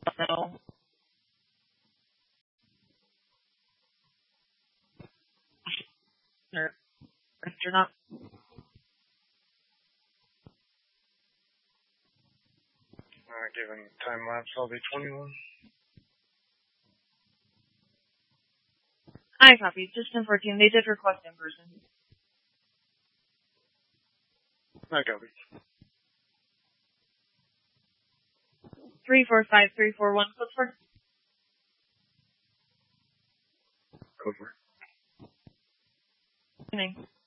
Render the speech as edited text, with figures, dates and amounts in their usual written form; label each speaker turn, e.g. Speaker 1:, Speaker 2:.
Speaker 1: No. Or you're not.
Speaker 2: Alright, given time lapse, I'll be 21.
Speaker 1: I copy. System 14. They did request in person.
Speaker 2: I copy.
Speaker 1: 345341. Code for.
Speaker 2: Code for.
Speaker 1: Evening.